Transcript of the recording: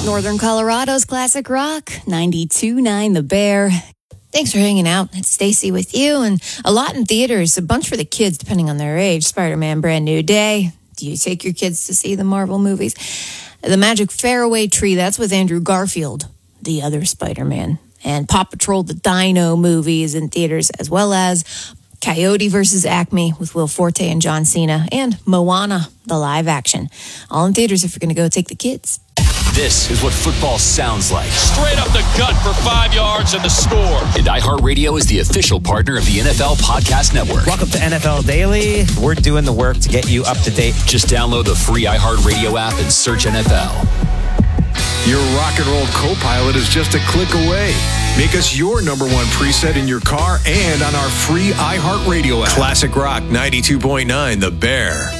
Northern Colorado's Classic Rock, 92.9 The Bear. Thanks for hanging out. It's Stacy with you, and a lot in theaters, a bunch for the kids depending on their age. Spider-Man Brand New Day. Do you take your kids to see the Marvel movies? The Magic Fairway Tree, that's with Andrew Garfield, the other Spider-Man. And Paw Patrol, the Dino movies in theaters, as well as Coyote vs. Acme with Will Forte and John Cena, and Moana, the live action. All in theaters if you're going to go take the kids. This is what football sounds like. Straight up the gut for 5 yards and the score. And iHeartRadio is the official partner of the NFL Podcast Network. Welcome to NFL Daily. We're doing the work to get you up to date. Just download the free iHeartRadio app and search NFL. Your rock and roll co-pilot is just a click away. Make us your number one preset in your car and on our free iHeartRadio app. Classic Rock 92.9 The Bear.